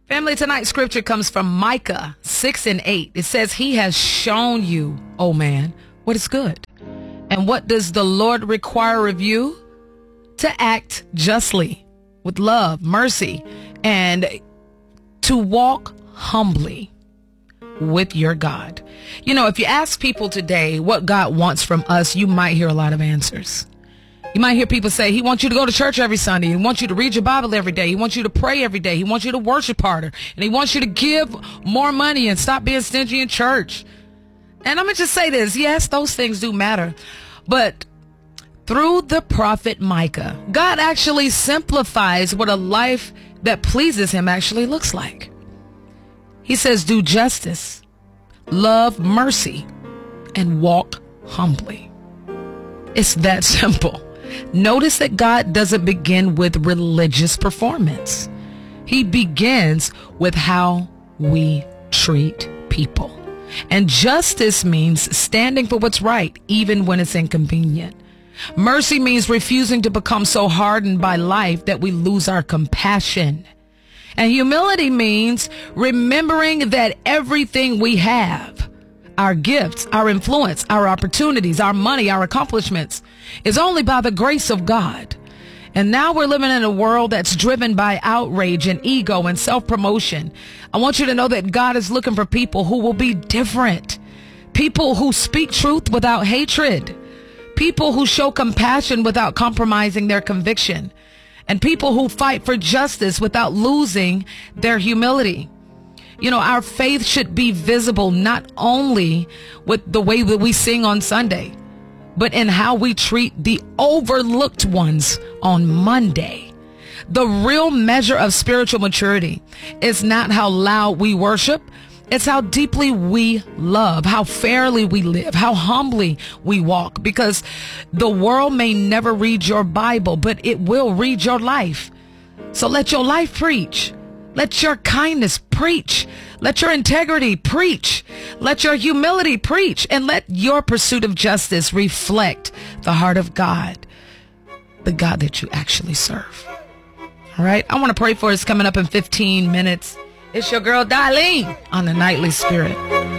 Family, tonight's scripture comes from Micah 6:8. It says, he has shown you, oh man, what is good. And what does the Lord require of you? To act justly, with love, mercy, and to walk humbly with your God. You know, if you ask people today what God wants from us, you might hear a lot of answers. You might hear people say, he wants you to go to church every Sunday. He wants you to read your Bible every day. He wants you to pray every day. He wants you to worship harder. And he wants you to give more money and stop being stingy in church. And I'm going to just say this. Yes, those things do matter. But through the prophet Micah, God actually simplifies what a life that pleases him actually looks like. He says, do justice, love mercy, and walk humbly. It's that simple. Notice that God doesn't begin with religious performance. He begins with how we treat people. And justice means standing for what's right, even when it's inconvenient. Mercy means refusing to become so hardened by life that we lose our compassion. And humility means remembering that everything we have, our gifts, our influence, our opportunities, our money, our accomplishments, is only by the grace of God. And now we're living in a world that's driven by outrage and ego and self-promotion. I want you to know that God is looking for people who will be different. People who speak truth without hatred. People who show compassion without compromising their conviction. And people who fight for justice without losing their humility. You know, our faith should be visible not only with the way that we sing on Sunday, but in how we treat the overlooked ones on Monday. The real measure of spiritual maturity is not how loud we worship. It's how deeply we love, how fairly we live, how humbly we walk. Because the world may never read your Bible, but it will read your life. So let your life preach. Let your kindness preach. Let your integrity preach. Let your humility preach. And let your pursuit of justice reflect the heart of God, the God that you actually serve. All right. I want to pray for us coming up in 15 minutes. It's your girl, Darlene, on the Nightly Spirit.